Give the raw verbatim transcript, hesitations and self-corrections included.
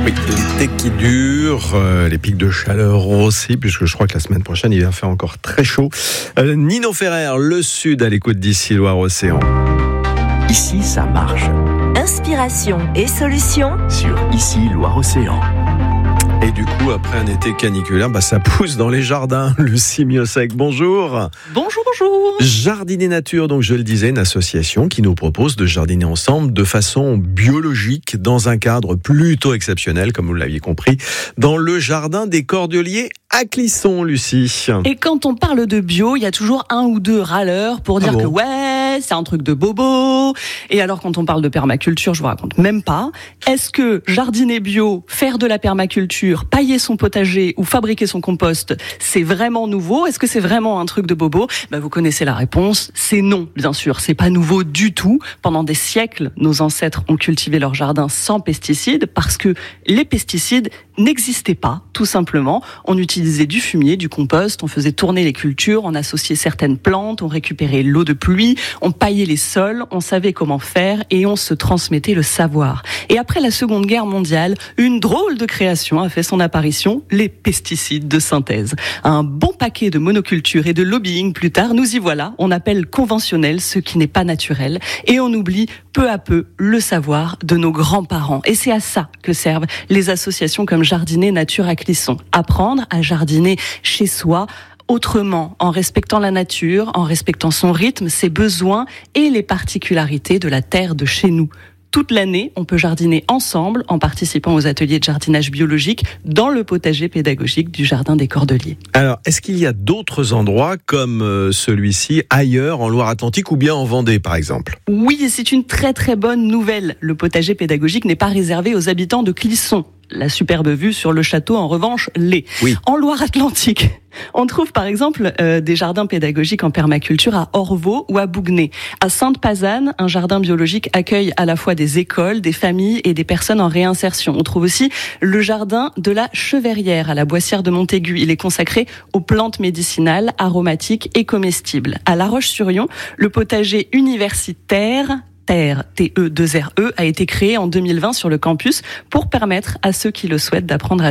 Oui, l'été qui dure, euh, les pics de chaleur aussi, puisque je crois que la semaine prochaine, il va faire encore très chaud. Euh, Nino Ferrer, le Sud, à l'écoute d'Ici Loire-Océan. Ici, ça marche. Inspiration et solutions Sur Ici Loire-Océan. Et du coup, après un été caniculaire, bah, ça pousse dans les jardins. Lucie Miosec, bonjour. Bonjour, bonjour. Jardiner Nature, donc je le disais, une association qui nous propose de jardiner ensemble de façon biologique dans un cadre plutôt exceptionnel, comme vous l'aviez compris, dans le jardin des Cordeliers à Clisson, Lucie. Et quand on parle de bio, il y a toujours un ou deux râleurs pour dire ah bon que ouais, c'est un truc de bobo. Et alors quand on parle de permaculture, je vous raconte même pas. Est-ce que jardiner bio, faire de la permaculture, pailler son potager ou fabriquer son compost, c'est vraiment nouveau? Est-ce que c'est vraiment un truc de bobo? Ben, vous connaissez la réponse, c'est non, bien sûr. C'est pas nouveau du tout. Pendant des siècles, nos ancêtres ont cultivé leur jardin sans pesticides parce que les pesticides n'existaient pas, tout simplement. On utilisait du fumier, du compost, on faisait tourner les cultures, on associait certaines plantes, on récupérait l'eau de pluie, on paillait les sols, on savait comment faire et on se transmettait le savoir. Et après la Seconde Guerre mondiale, une drôle de création a fait son apparition, les pesticides de synthèse. Un bon paquet de monoculture et de lobbying plus tard, nous y voilà, on appelle conventionnel ce qui n'est pas naturel et on oublie peu à peu le savoir de nos grands-parents. Et c'est à ça que servent les associations comme Jardiner Nature à Clisson. Apprendre à jardiner chez soi, autrement, en respectant la nature, en respectant son rythme, ses besoins et les particularités de la terre de chez nous. Toute l'année, on peut jardiner ensemble en participant aux ateliers de jardinage biologique dans le potager pédagogique du Jardin des Cordeliers. Alors, est-ce qu'il y a d'autres endroits comme euh, celui-ci ailleurs en Loire-Atlantique ou bien en Vendée, par exemple? Oui, et c'est une très très bonne nouvelle. Le potager pédagogique n'est pas réservé aux habitants de Clisson. La superbe vue sur le château, en revanche, l'est. Oui. En Loire-Atlantique, on trouve par exemple euh, des jardins pédagogiques en permaculture à Orvaux ou à Bougnay. À Sainte-Pazanne, un jardin biologique accueille à la fois des écoles, des familles et des personnes en réinsertion. On trouve aussi le jardin de la Cheverrière à la Boissière de Montaigu. Il est consacré aux plantes médicinales, aromatiques et comestibles. À La Roche-sur-Yon, le potager universitaire Terre, T E deux R E, a été créé en deux mille vingt sur le campus pour permettre à ceux qui le souhaitent d'apprendre à